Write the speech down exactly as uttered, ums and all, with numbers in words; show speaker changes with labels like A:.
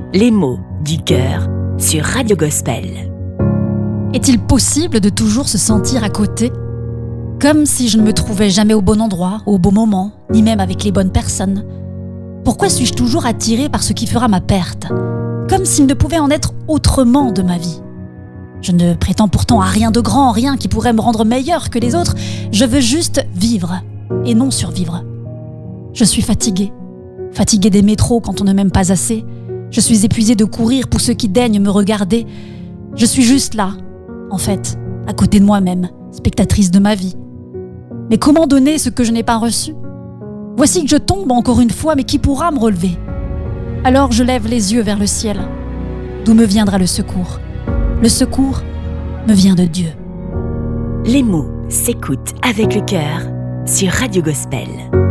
A: Les mots du cœur sur Radio Gospel.
B: Est-il possible de toujours se sentir à côté ? Comme si je ne me trouvais jamais au bon endroit, au bon moment, ni même avec les bonnes personnes. Pourquoi suis-je toujours attirée par ce qui fera ma perte ? Comme s'il ne pouvait en être autrement de ma vie. Je ne prétends pourtant à rien de grand, rien qui pourrait me rendre meilleure que les autres. Je veux juste vivre, et non survivre. Je suis fatiguée. Fatiguée d'aimer trop quand on ne m'aime pas assez. Je suis épuisée de courir pour ceux qui daignent me regarder. Je suis juste là, en fait, à côté de moi-même, spectatrice de ma vie. Mais comment donner ce que je n'ai pas reçu ? Voici que je tombe encore une fois, mais qui pourra me relever ? Alors je lève les yeux vers le ciel. D'où me viendra le secours ? Le secours me vient de Dieu.
A: Les mots s'écoutent avec le cœur sur Radio Gospel.